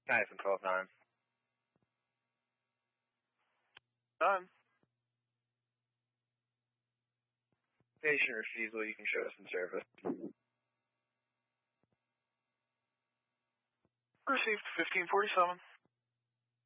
Typhon 12-9. Done. Patient refusal, you can show us in service. Received 1547.